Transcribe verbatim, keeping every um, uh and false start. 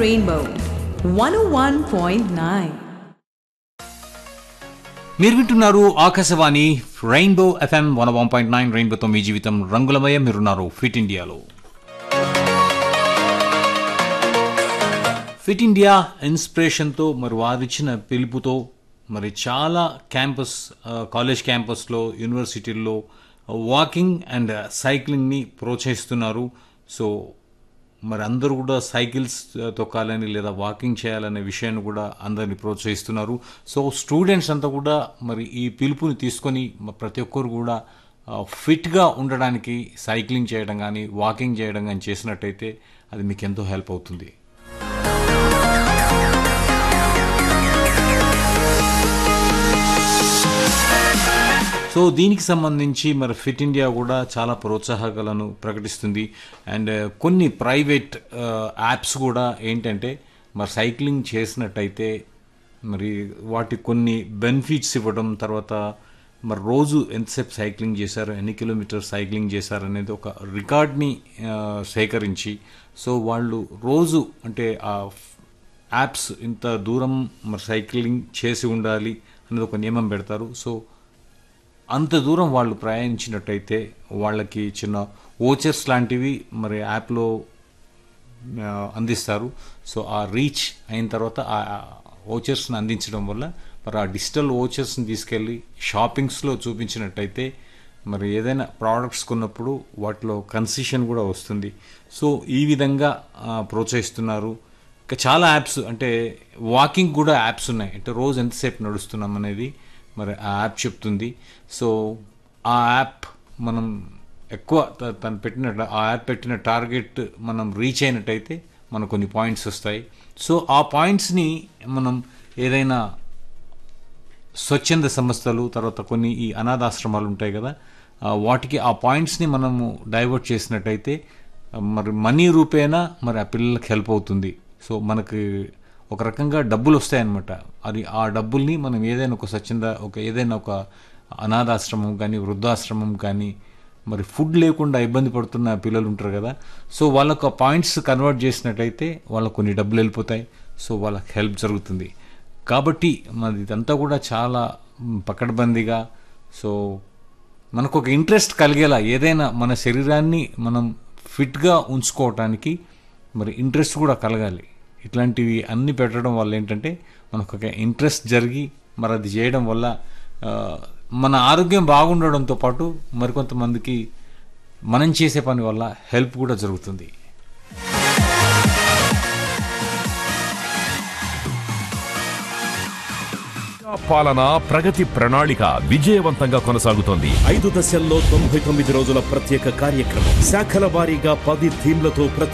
Rainbow one oh one point nine. మీరు వింటున్నారు Akashvani rainbow FM one one point nine. రెయిన్బోతో మీ జీవితం రంగులమయం. మీరున్నారు ఫిట్ ఇండియాలో. ఫిట్ ఇండియా ఇన్స్పిరేషన్తో మరి వారిచ్చిన పిలుపుతో మరి చాలా క్యాంపస్, కాలేజ్ క్యాంపస్లో, యూనివర్సిటీల్లో వాకింగ్ అండ్ సైక్లింగ్ని ప్రోత్సహిస్తున్నారు. సో మరి అందరూ కూడా సైకిల్స్ తొక్కాలని లేదా వాకింగ్ చేయాలనే విషయాన్ని కూడా అందరినీ ప్రోత్సహిస్తున్నారు. సో స్టూడెంట్స్ అంతా కూడా మరి ఈ పిలుపుని తీసుకొని ప్రతి ఒక్కరు కూడా ఫిట్గా ఉండడానికి సైక్లింగ్ చేయడం కానీ వాకింగ్ చేయడం కానీ చేసినట్టయితే అది మీకు ఎంతో హెల్ప్ అవుతుంది. సో దీనికి సంబంధించి మరి ఫిట్ ఇండియా కూడా చాలా ప్రోత్సాహకాలను ప్రకటిస్తుంది. అండ్ కొన్ని ప్రైవేట్ యాప్స్ కూడా ఏంటంటే మరి సైక్లింగ్ చేసినట్టయితే మరి వాటికి కొన్ని బెనిఫిట్స్ ఇవ్వడం, తర్వాత మరి రోజు ఎంతసేపు సైక్లింగ్ చేశారు, ఎన్ని కిలోమీటర్ సైక్లింగ్ చేశారు అనేది ఒక రికార్డ్ని సేకరించి సో వాళ్ళు రోజు అంటే ఆ యాప్స్ ఇంత దూరం మరి సైక్లింగ్ చేసి ఉండాలి అనేది ఒక నియమం పెడతారు. సో అంత దూరం వాళ్ళు ప్రయాణించినట్టయితే వాళ్ళకి చిన్న ఓచర్స్ లాంటివి మరి యాప్లో అందిస్తారు. సో ఆ రీచ్ అయిన తర్వాత ఆ ఓచర్స్ని అందించడం వల్ల మరి ఆ డిజిటల్ ఓచర్స్ని తీసుకెళ్ళి షాపింగ్స్లో చూపించినట్టయితే మరి ఏదైనా ప్రోడక్ట్స్ కొన్నప్పుడు వాటిలో కన్సెషన్ కూడా వస్తుంది. సో ఈ విధంగా ప్రోత్సహిస్తున్నారు. ఇంకా చాలా యాప్స్ అంటే వాకింగ్ కూడా యాప్స్ ఉన్నాయి. అంటే రోజు ఎంతసేపు నడుస్తున్నాం అనేది మరి ఆ యాప్ చెప్తుంది. సో ఆ యాప్ మనం ఎక్కువ తను పెట్టిన ఆ యాప్ పెట్టిన టార్గెట్ మనం రీచ్ అయినట్టయితే మనకు కొన్ని పాయింట్స్ వస్తాయి. సో ఆ పాయింట్స్ని మనం ఏదైనా స్వచ్ఛంద సంస్థలు, తర్వాత కొన్ని ఈ అనాథాశ్రమాలు ఉంటాయి కదా, వాటికి ఆ పాయింట్స్ని మనము డైవర్ట్ చేసినట్టయితే మరి మనీ రూపేనా మరి ఆ పిల్లలకి హెల్ప్ అవుతుంది. సో మనకి ఒక రకంగా డబ్బులు వస్తాయన్నమాట. అది ఆ డబ్బుల్ని మనం ఏదైనా ఒక స్వచ్ఛంద ఒక ఏదైనా ఒక అనాథాశ్రమం కానీ వృద్ధాశ్రమం కానీ మరి ఫుడ్ లేకుండా ఇబ్బంది పడుతున్న పిల్లలు ఉంటారు కదా, సో వాళ్ళకు ఆ పాయింట్స్ కన్వర్ట్ చేసినట్టయితే వాళ్ళకు కొన్ని డబ్బులు వెళ్ళిపోతాయి. సో వాళ్ళకి హెల్ప్ జరుగుతుంది. కాబట్టి మరి ఇదంతా కూడా చాలా పకడ్బందీగా, సో మనకు ఒక ఇంట్రెస్ట్ కలిగేలా ఏదైనా మన శరీరాన్ని మనం ఫిట్గా ఉంచుకోవటానికి మరి ఇంట్రెస్ట్ కూడా కలగాలి. ఇట్లాంటివి అన్నీ పెట్టడం వల్ల ఏంటంటే మనకు ఒక ఇంట్రెస్ట్ జరిగి మరి అది చేయడం వల్ల మన ఆరోగ్యం బాగుండడంతో పాటు మరికొంతమందికి మనం చేసే పని వల్ల హెల్ప్ కూడా జరుగుతుంది. పాలన ప్రగతి ప్రణాళిక విజయవంతంగా కొనసాగుతోంది. ఐదు దశల్లో తొంభై తొమ్మిది రోజుల ప్రత్యేక కార్యక్రమం, శాఖల వారీగా పది థీమ్లతో